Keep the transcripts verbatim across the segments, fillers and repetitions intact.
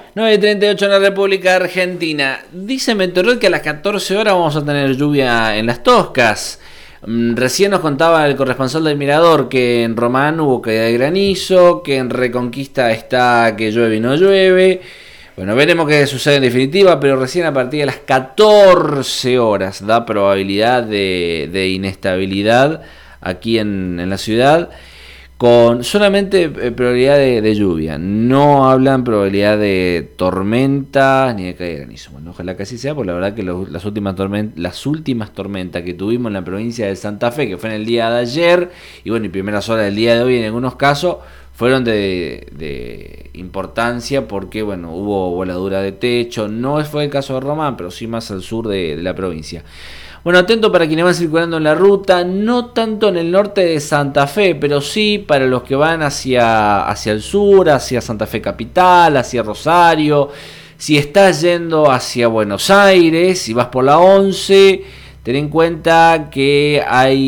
nueve y treinta y ocho en la República Argentina. Dice Meteorol que a las catorce horas vamos a tener lluvia en Las Toscas. Recién nos contaba el corresponsal del Mirador que en Román hubo caída de granizo, que en Reconquista está que llueve y no llueve. Bueno, veremos qué sucede en definitiva, pero recién a partir de las catorce horas da probabilidad de, de inestabilidad aquí en, en la ciudad, con solamente probabilidad de, de lluvia. No hablan probabilidad de tormentas ni de caída de granizo. Bueno, ojalá que así sea, porque la verdad que los, las, últimas tormentas, las últimas tormentas que tuvimos en la provincia de Santa Fe, que fue en el día de ayer, y bueno, y primeras horas del día de hoy en algunos casos, fueron de, de importancia porque bueno, hubo voladura de techo. No fue el caso de Román, pero sí más al sur de, de la provincia. Bueno, atento para quienes van circulando en la ruta, no tanto en el norte de Santa Fe, pero sí para los que van hacia, hacia el sur, hacia Santa Fe capital, hacia Rosario. Si estás yendo hacia Buenos Aires, si vas por la once, ten en cuenta que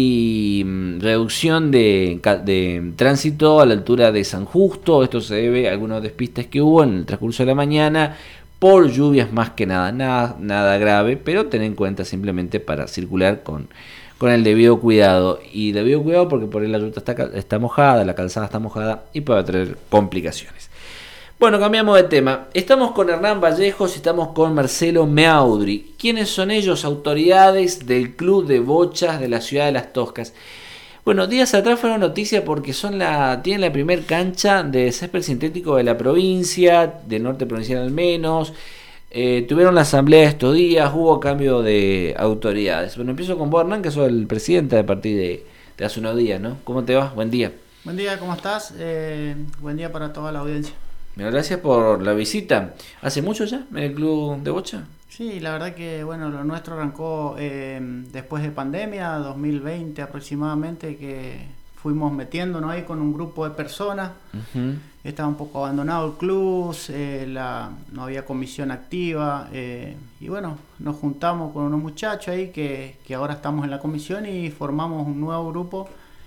hay reducción de, de tránsito a la altura de San Justo. Esto se debe a algunos despistes que hubo en el transcurso de la mañana por lluvias más que nada, nada, nada grave, pero ten en cuenta simplemente para circular con, con el debido cuidado. Y debido cuidado porque por ahí la ruta está, está mojada, la calzada está mojada y puede traer complicaciones. Bueno, cambiamos de tema. Estamos con Hernán Vallejos y estamos con Marcelo Meaudry. ¿Quiénes son ellos? Autoridades del Club de Bochas de la ciudad de Las Toscas. Bueno, días atrás fueron noticias porque son la tienen la primer cancha de césped sintético de la provincia, del norte provincial al menos. Eh, tuvieron la asamblea estos días, hubo cambio de autoridades. Bueno, empiezo con vos, Hernán, que sos el presidente a partir de, de hace unos días, ¿no? ¿Cómo te va? Buen día. Buen día, ¿cómo estás? Eh, buen día para toda la audiencia. Bueno, gracias por la visita. ¿Hace mucho ya en el Club de Bocha? Sí, la verdad que bueno, lo nuestro arrancó eh, después de pandemia, dos mil veinte aproximadamente, que fuimos metiéndonos ahí con un grupo de personas. Uh-huh. Estaba un poco abandonado el club, eh, la, no había comisión activa, eh, y bueno, nos juntamos con unos muchachos ahí que, que ahora estamos en la comisión y formamos un nuevo grupo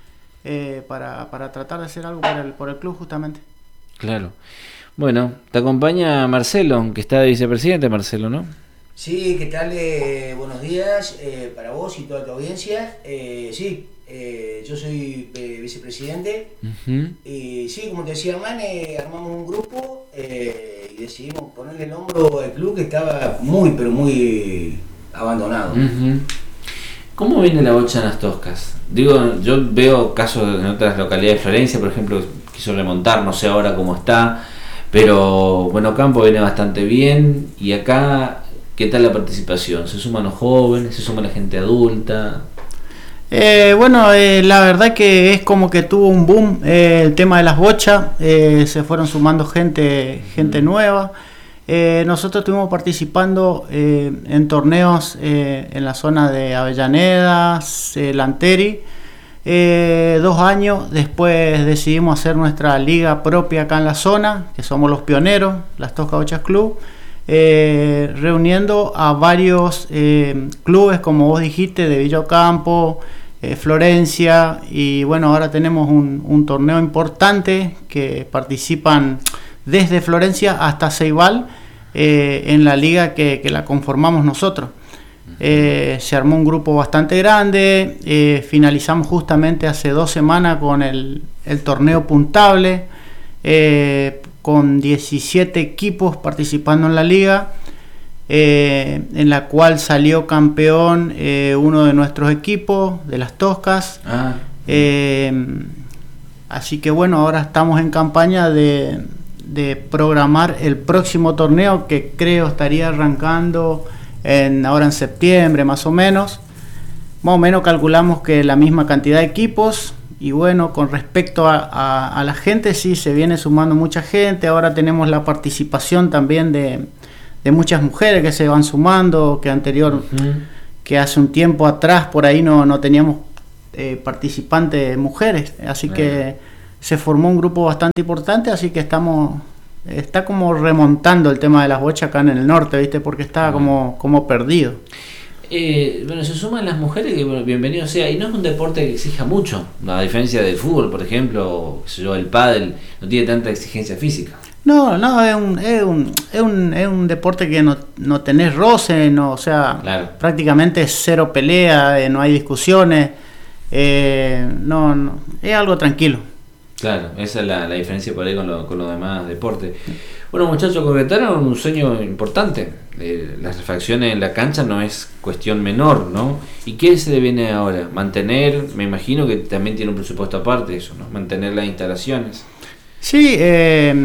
eh, para, para tratar de hacer algo por el, por el club justamente. Claro. Bueno, te acompaña Marcelo, que está de vicepresidente, Marcelo, ¿no? Sí, ¿qué tal? Eh, buenos días eh, para vos y toda tu audiencia. Eh, sí, eh, yo soy eh, vicepresidente. Uh-huh. Y sí, como te decía Hernán, eh, armamos un grupo eh, y decidimos ponerle el hombro al club que estaba muy, pero muy abandonado. Uh-huh. ¿Cómo viene la bocha en Las Toscas? Digo, yo veo casos en otras localidades de Florencia, por ejemplo, quiso remontar, no sé ahora cómo está, pero bueno, Campo viene bastante bien. Y acá, ¿qué tal la participación? ¿Se suman los jóvenes? ¿Se suma la gente adulta? Eh, bueno, eh, la verdad que es como que tuvo un boom eh, el tema de las bochas, eh, se fueron sumando gente, gente mm. nueva. Eh, nosotros estuvimos participando eh, en torneos eh, en la zona de Avellaneda, eh, Lanteri. Eh, dos años después decidimos hacer nuestra liga propia acá en la zona, que somos los pioneros, Las Toscas Bochas Club. Eh, reuniendo a varios eh, clubes, como vos dijiste, de Villa Ocampo, eh, Florencia, y bueno, ahora tenemos un, un torneo importante que participan desde Florencia hasta Ceibal eh, en la liga que, que la conformamos nosotros. Eh, se armó un grupo bastante grande, eh, finalizamos justamente hace dos semanas con el, el torneo puntable, eh, con diecisiete equipos participando en la liga, eh, en la cual salió campeón eh, uno de nuestros equipos, de Las Toscas. Ah. Eh, así que bueno, ahora estamos en campaña de, de programar el próximo torneo, que creo estaría arrancando en, ahora en septiembre más o menos. Más o menos calculamos que la misma cantidad de equipos. Y bueno, con respecto a, a, a la gente, sí, se viene sumando mucha gente. Ahora tenemos la participación también de, de muchas mujeres que se van sumando, que anterior, uh-huh. que hace un tiempo atrás por ahí no, no teníamos eh, participantes mujeres. Así uh-huh. que se formó un grupo bastante importante, así que estamos, está como remontando el tema de las bochas acá en el norte, ¿viste? Porque estaba uh-huh. como, como perdido. Eh, bueno, se suman las mujeres, que bueno, bienvenido sea, y no es un deporte que exija mucho, a diferencia del fútbol, por ejemplo, o qué sé yo, el pádel no tiene tanta exigencia física. No, no, es un, es un, es un, es un deporte que no, no tenés roce, no, o sea, claro. prácticamente es cero pelea, eh, no hay discusiones, eh, no, no, es algo tranquilo. Claro, esa es la, la diferencia por ahí con, lo, con los demás deportes. Bueno, muchachos, concretaron un sueño importante. Eh, las refacciones en la cancha no es cuestión menor, ¿no? ¿Y qué se le viene ahora? Mantener, me imagino que también tiene un presupuesto aparte eso, ¿no? Mantener las instalaciones. Sí, eh,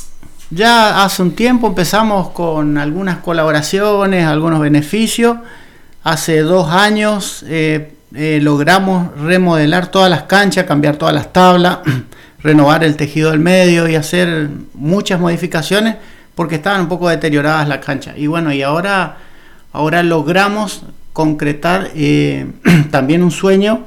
ya hace un tiempo empezamos con algunas colaboraciones, algunos beneficios. Hace dos años eh, eh, logramos remodelar todas las canchas, cambiar todas las tablas, renovar el tejido del medio y hacer muchas modificaciones porque estaban un poco deterioradas las canchas. Y bueno, y ahora, ahora logramos concretar eh, también un sueño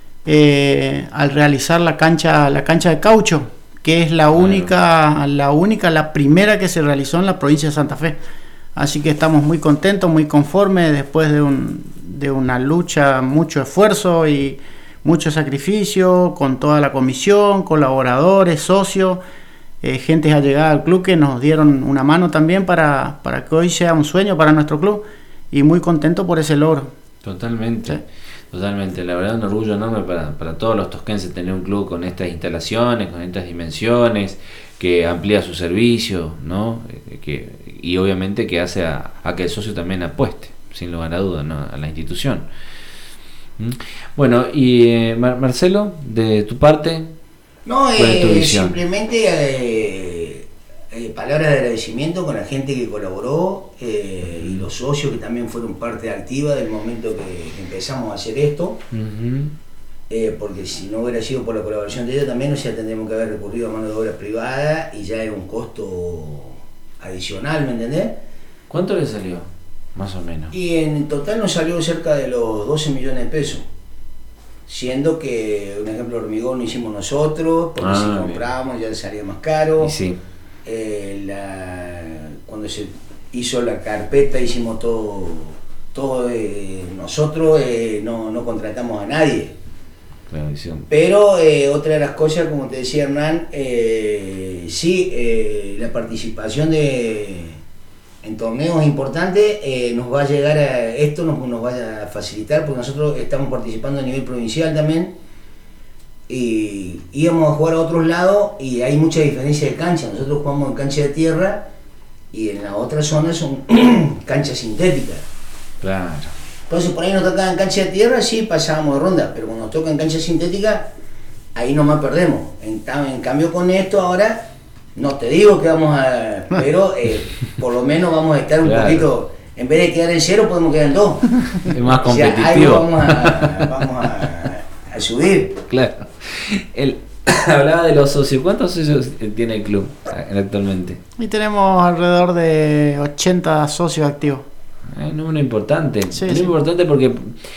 eh, al realizar la cancha, la cancha de caucho, que es la única, la única, la primera que se realizó en la provincia de Santa Fe. Así que estamos muy contentos, muy conformes después de, un, de una lucha, mucho esfuerzo y mucho sacrificio con toda la comisión, colaboradores, socios, eh, gente allegada al club que nos dieron una mano también para, para que hoy sea un sueño para nuestro club y muy contento por ese logro. Totalmente. ¿Sí? Totalmente, la verdad un orgullo enorme para, para todos los tosquenses tener un club con estas instalaciones, con estas dimensiones, que amplía su servicio, ¿no? Que, y obviamente que hace a, a que el socio también apueste, sin lugar a dudas, ¿no? A la institución. ¿Mm? Bueno, y eh, Mar- Marcelo, de tu parte, No, ¿cuál es tu eh, visión? simplemente eh, eh, palabras de agradecimiento con la gente que colaboró eh, y los socios que también fueron parte activa del momento que, que empezamos a hacer esto. Uh-huh. Eh, porque si no hubiera sido por la colaboración de ellos también, o sea, tendríamos que haber recurrido a mano de obra privada y ya era un costo adicional, ¿me entendés? ¿Cuánto le salió? Más o menos. Y en total nos salió cerca de los doce millones de pesos, siendo que, un ejemplo, el hormigón lo hicimos nosotros, porque Ah, si bien. comprábamos ya salía más caro. Y sí, Eh, la, cuando se hizo la carpeta hicimos todo, todo eh, nosotros, eh, no, no contratamos a nadie. claro, hicieron- Pero eh, otra de las cosas, como te decía Hernán, eh, sí, eh, la participación de, en torneos importantes eh, nos va a llegar a, esto nos, nos va a facilitar, porque nosotros estamos participando a nivel provincial también, y íbamos a jugar a otros lados y hay mucha diferencia de cancha. Nosotros jugamos en cancha de tierra y en la otra zona son canchas sintéticas. claro. Entonces por ahí nos tocaba en cancha de tierra, sí pasábamos de ronda, pero cuando nos toca en cancha sintética, ahí nomás perdemos. En, en cambio con esto ahora, no te digo que vamos a, pero eh, por lo menos vamos a estar un Claro. poquito, en vez de quedar en cero podemos quedar en dos. Es más O sea, ahí competitivo. vamos a, vamos a, a subir. Claro. El, hablaba de los socios. ¿Cuántos socios tiene el club actualmente? Y tenemos alrededor de ochenta socios activos. Es un número importante. Sí, es sí. importante porque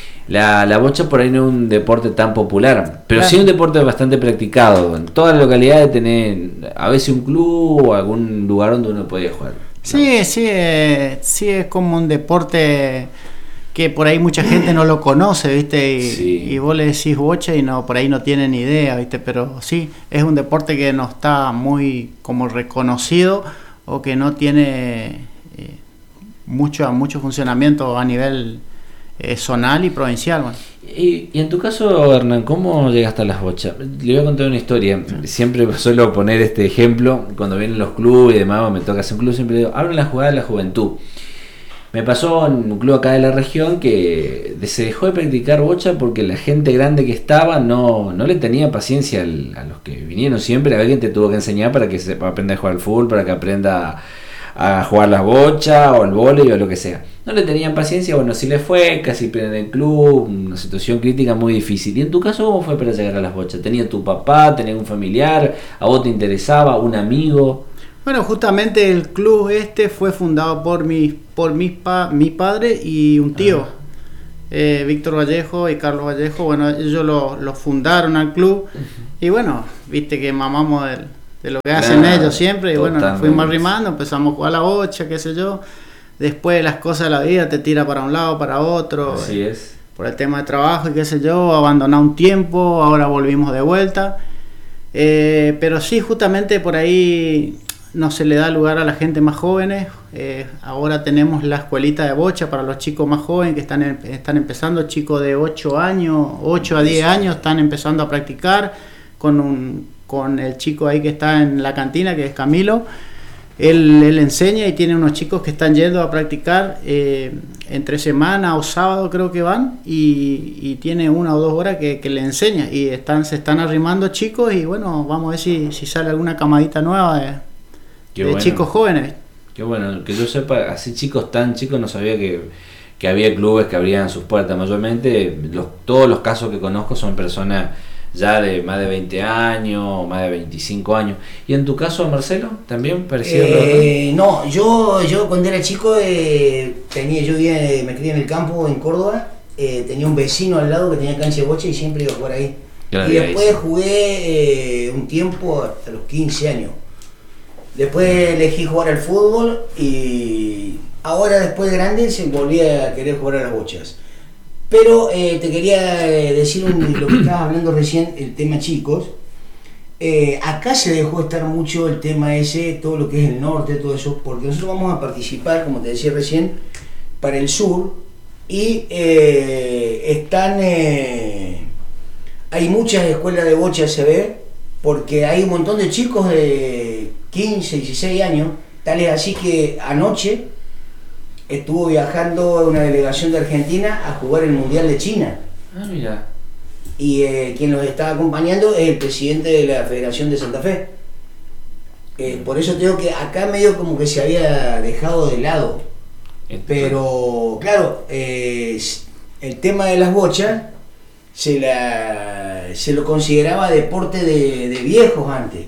la, la bocha por ahí no es un deporte tan popular, pero Claro. sí es un deporte bastante practicado. En todas las localidades tenés a veces un club o algún lugar donde uno puede jugar. Sí, sí, eh, sí es como un deporte que por ahí mucha gente no lo conoce, ¿viste? Y, Sí. y vos le decís bocha y no, por ahí no tienen ni idea, ¿viste? Pero sí, es un deporte que no está muy como reconocido o que no tiene eh, mucho, mucho funcionamiento a nivel eh, zonal y provincial. Bueno. Y, y en tu caso, Hernán, ¿cómo llegaste a las bochas? Le voy a contar una historia. Siempre suelo poner este ejemplo cuando vienen los clubes y demás, me toca hacer un club, siempre digo, hablan la jugada de la juventud. Me pasó en un club acá de la región que se dejó de practicar bocha porque la gente grande que estaba no, no le tenía paciencia al, a los que vinieron siempre. Alguien te tuvo que enseñar para que se aprenda a jugar al fútbol, para que aprenda a, a jugar las bochas o al vóley o lo que sea. No le tenían paciencia, bueno, así le fue, casi pierden el club, una situación crítica muy difícil. ¿Y en tu caso cómo fue para llegar a las bochas? ¿Tenía tu papá, tenía un familiar, a vos te interesaba, un amigo? Bueno, justamente el club este fue fundado por mi, por mis pa, mi padre y un tío, Ah. eh, Víctor Vallejo y Carlos Vallejo. Bueno, ellos lo, lo fundaron al club y bueno, viste que mamamos del, de lo que hacen Claro, ellos siempre y bueno, nos totalmente. fuimos arrimando, empezamos a jugar a la bocha, qué sé yo. Después las cosas de la vida te tira para un lado, para otro. Así eh, es. Por el tema de trabajo y qué sé yo, abandonar un tiempo, ahora volvimos de vuelta. Eh, pero sí, justamente por ahí no se le da lugar a la gente más jóvenes. Eh, ahora tenemos la escuelita de bocha para los chicos más jóvenes que están, en, están empezando, chicos de ocho años, ocho a diez años, están empezando a practicar con, un, con el chico ahí que está en la cantina, que es Camilo. Él, él enseña y tiene unos chicos que están yendo a practicar eh, entre semana o sábado creo que van y, y tiene una o dos horas que, que le enseña y están, se están arrimando chicos y bueno, vamos a ver si, si sale alguna camadita nueva de, de bueno. chicos jóvenes. Qué bueno, que yo sepa, así chicos tan chicos no sabía que, que había clubes que abrían sus puertas. Mayormente los, todos los casos que conozco son personas ya de más de veinte años, más de veinticinco años. ¿Y en tu caso, Marcelo, también parecido? Eh, no, yo yo cuando era chico eh, tenía yo vivía, me crié en el campo en Córdoba, eh, tenía un vecino al lado que tenía cancha de bocha y siempre iba a jugar ahí. Claro, y después ahí. jugué eh, un tiempo hasta los quince años. Después elegí jugar al fútbol y ahora después de grande se volví a querer jugar a las bochas. Pero eh, te quería eh, decir un, lo que estabas hablando recién, el tema chicos. Eh, acá se dejó estar mucho el tema ese, todo lo que es el norte, todo eso, porque nosotros vamos a participar, como te decía recién, para el sur y eh, están, eh, hay muchas escuelas de bocha se ve, porque hay un montón de chicos de quince, dieciséis años, tales así que anoche estuvo viajando una delegación de Argentina a jugar el Mundial de China. Ah, mira. Y eh, quien los está acompañando es el presidente de la Federación de Santa Fe. Eh, por eso te digo que acá medio como que se había dejado de lado. Pero, claro, eh, el tema de las bochas se, la, se lo consideraba deporte de, de viejos antes.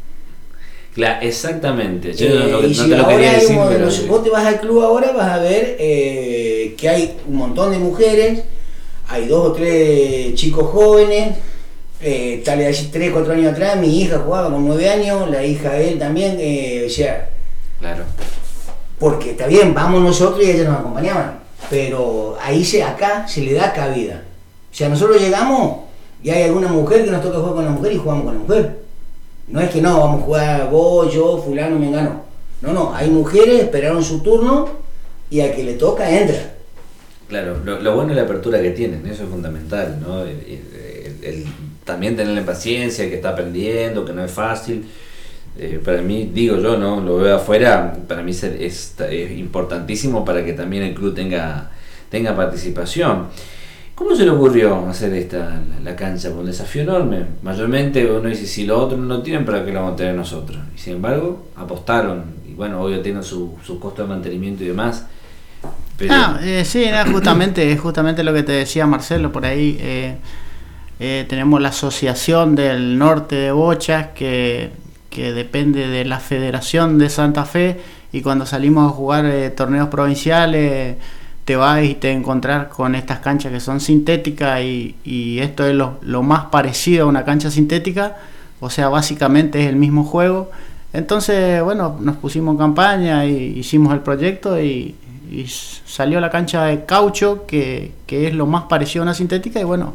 Claro, exactamente. Yo eh, no, no, y no si te lo quería decir, uno, pero... Si vos te vas al club ahora vas a ver eh, que hay un montón de mujeres, hay dos o tres chicos jóvenes, eh, tal vez tres, cuatro años atrás mi hija jugaba con nueve años, la hija de él también, eh, o sea... Claro. Porque está bien, vamos nosotros y ellas nos acompañaban, pero ahí se, acá se le da cabida. O sea, nosotros llegamos y hay alguna mujer que nos toca jugar con la mujer y jugamos con la mujer. No es que no, vamos a jugar vos, yo, fulano, mengano. No, no, hay mujeres, esperaron su turno y al que le toca entra. Claro, lo, lo bueno es la apertura que tienen, eso es fundamental, ¿no? El, el, el, también tener la paciencia, que está aprendiendo, que no es fácil. Eh, para mí, digo yo, ¿no? Lo veo afuera, para mí es, es, es importantísimo para que también el club tenga, tenga participación. ¿Cómo se le ocurrió hacer esta la, la cancha? Un desafío enorme. Mayormente uno dice, si los otros no lo tienen, ¿para qué lo vamos a tener nosotros? Y sin embargo, apostaron. Y bueno, obvio tienen su, su costo de mantenimiento y demás. Pero... Ah, eh, sí, era justamente, justamente lo que te decía Marcelo, por ahí eh, eh, tenemos la Asociación del Norte de Bochas, que, que depende de la Federación de Santa Fe, y cuando salimos a jugar eh, torneos provinciales... te vas y te encontrás con estas canchas que son sintéticas y, y esto es lo, lo más parecido a una cancha sintética, o sea, básicamente es el mismo juego. Entonces, bueno, nos pusimos en campaña y hicimos el proyecto y, y salió la cancha de caucho, que, que es lo más parecido a una sintética, y bueno,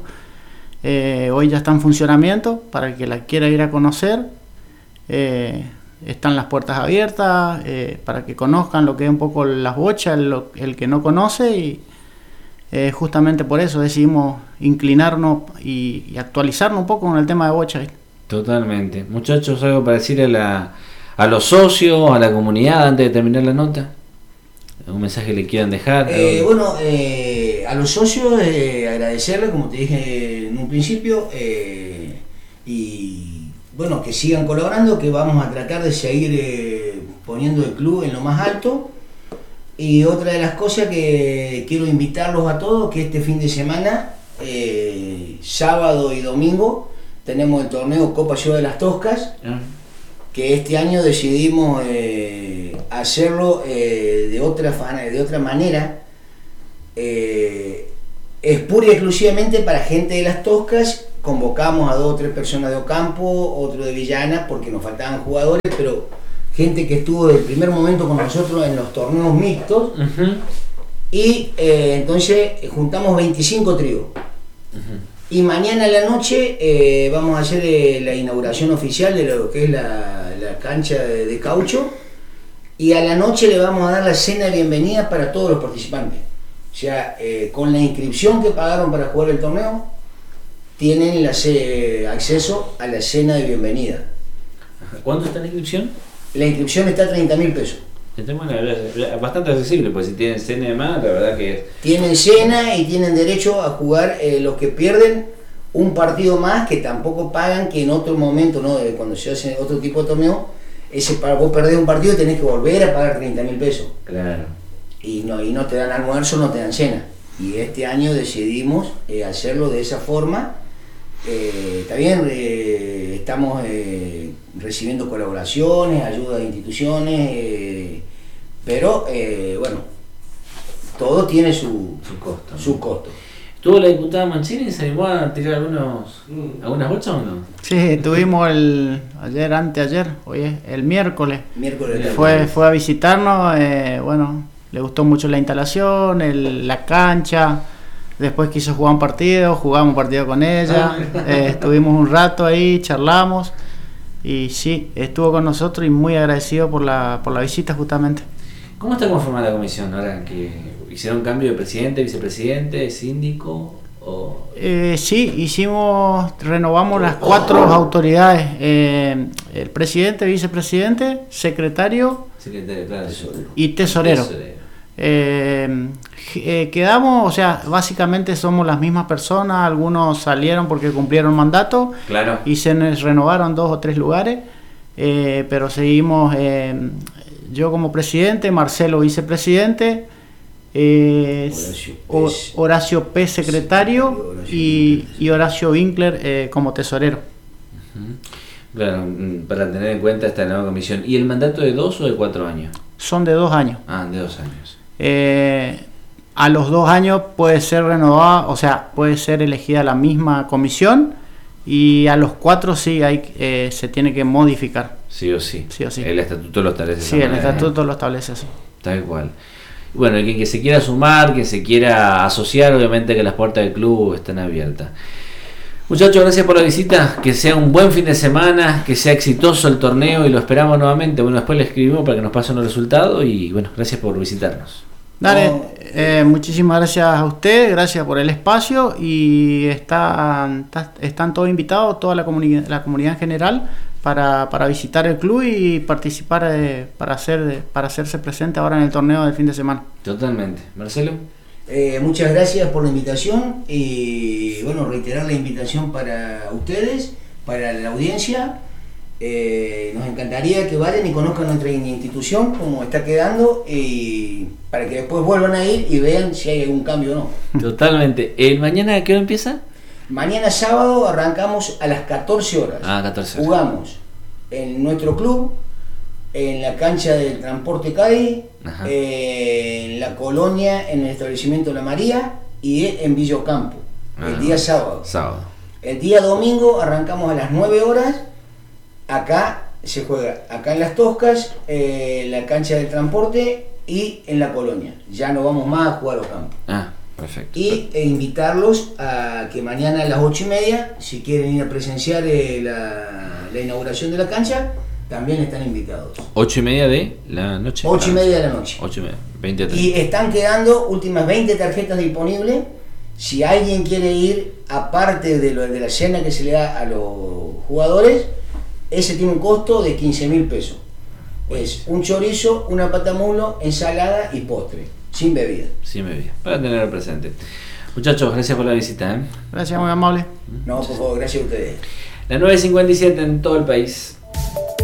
eh, hoy ya está en funcionamiento para el que la quiera ir a conocer. Eh, Están las puertas abiertas eh, para que conozcan lo que es un poco las bochas, el, el que no conoce, y eh, justamente por eso decidimos inclinarnos y, y actualizarnos un poco con el tema de bochas. Totalmente. Muchachos, ¿algo para decir a, la, a los socios, a la comunidad antes de terminar la nota? ¿Algún mensaje le quieran dejar? Eh, bueno, eh, a los socios eh, agradecerles, como te dije en un principio, eh, y... bueno, que sigan colaborando, que vamos a tratar de seguir eh, poniendo el club en lo más alto. Y otra de las cosas que quiero invitarlos a todos, que este fin de semana, eh, sábado y domingo, tenemos el torneo Copa Ciudad de las Toscas, uh-huh. que este año decidimos eh, hacerlo eh, de, otra, de otra manera. Eh, es pura y exclusivamente para gente de las Toscas. Convocamos a dos o tres personas de Ocampo, otro de Villana, porque nos faltaban jugadores, pero gente que estuvo desde el primer momento con nosotros en los torneos mixtos. Uh-huh. Y eh, entonces juntamos veinticinco tríos. Uh-huh. Y mañana a la noche eh, vamos a hacer eh, la inauguración oficial de lo que es la, la cancha de, de caucho, y a la noche le vamos a dar la cena de bienvenida para todos los participantes. O sea, eh, con la inscripción que pagaron para jugar el torneo, tienen la, eh, acceso a la cena de bienvenida. ¿Cuánto está la inscripción? La inscripción está a treinta mil pesos. Bueno, bastante accesible, pues si tienen cena de más, la verdad que... Tienen cena y tienen derecho a jugar eh, los que pierden un partido más, que tampoco pagan, que en otro momento, ¿no? Cuando se hace otro tipo de torneo, ese para vos perdés un partido tenés que volver a pagar treinta mil pesos. Claro. Y no, y no te dan almuerzo, no te dan cena. Y este año decidimos eh, hacerlo de esa forma. Eh, está bien, eh, estamos eh, recibiendo colaboraciones, ayuda de instituciones, eh, pero eh, bueno, todo tiene su, su costo. Su costo. ¿Tuvo la diputada Mancini y se animó a tirar algunos, algunas bolsas o no? Sí, tuvimos el ayer, anteayer, hoy es el miércoles. Miércoles. Fue, fue a visitarnos, eh, bueno, le gustó mucho la instalación, el, la cancha. Después quiso jugar un partido, jugamos un partido con ella, eh, estuvimos un rato ahí, charlamos y sí, estuvo con nosotros y muy agradecido por la, por la visita justamente. ¿Cómo está conformada la comisión ahora que hicieron cambio de presidente, vicepresidente, síndico? O... Eh, sí, hicimos, renovamos las cuatro autoridades, eh, el presidente, vicepresidente, secretario, Secretario, claro, y tesorero. tesorero. Eh, eh, quedamos, o sea, básicamente somos las mismas personas, algunos salieron porque cumplieron mandato, claro, y se nos renovaron dos o tres lugares, eh, pero seguimos, eh, yo como presidente, Marcelo vicepresidente, eh, Horacio Pérez, Horacio P. secretario, Horacio y, y Horacio Winkler eh, como tesorero. Uh-huh. Claro, para tener en cuenta esta nueva comisión. ¿Y el mandato de dos o de cuatro años? Son de dos años. Ah, de dos años. Eh, a los dos años puede ser renovada, o sea, puede ser elegida la misma comisión, y a los cuatro sí hay, eh, se tiene que modificar. Sí o sí. Sí o sí. El estatuto lo establece. Sí, el estatuto lo establece así. Tal cual. Bueno, el que, que se quiera sumar, que se quiera asociar, obviamente que las puertas del club están abiertas. Muchachos, gracias por la visita, que sea un buen fin de semana, que sea exitoso el torneo y lo esperamos nuevamente. Bueno, después le escribimos para que nos pasen los resultados y bueno, gracias por visitarnos. Dale, No. eh, muchísimas gracias a usted, gracias por el espacio, y están, está- están todos invitados, toda la, comuni- la comunidad en general, para, para visitar el club y participar, eh, para, hacer, para hacerse presente ahora en el torneo del fin de semana. Totalmente. Marcelo. Eh, muchas gracias por la invitación y bueno, reiterar la invitación para ustedes, para la audiencia. Eh, nos encantaría que vayan y conozcan nuestra institución, como está quedando, y para que después vuelvan a ir y vean si hay algún cambio o no. Totalmente. ¿El mañana a qué hora empieza? Mañana sábado arrancamos a las catorce horas. Ah, catorce horas. Jugamos en nuestro club, en la cancha del Transporte Cádiz, Ajá. eh, en la colonia, en el establecimiento La María y en Villa Ocampo, el Ah, día sábado. Sábado. El día domingo arrancamos a las nueve horas, acá se juega, acá en Las Toscas, eh, la cancha del Transporte y en la colonia. Ya no vamos más a jugar a Ocampo. Ah, perfecto. Y e invitarlos a que mañana a las ocho y media, si quieren ir a presenciar eh, la, la inauguración de la cancha, también están invitados. Ocho y media de la noche. Ocho y media de la noche. Ocho y media. Veinte a Y treinta. están quedando últimas veinte tarjetas disponibles. Si alguien quiere ir, aparte de, lo, de la cena que se le da a los jugadores, ese tiene un costo de quince mil pesos. Es un chorizo, una patamulo, ensalada y postre, sin bebida. Sí, me vi. Para tenerlo presente. Muchachos, gracias por la visita. ¿eh? Gracias, muy amable. No, por favor, gracias a ustedes. La nueve cincuenta y siete en todo el país.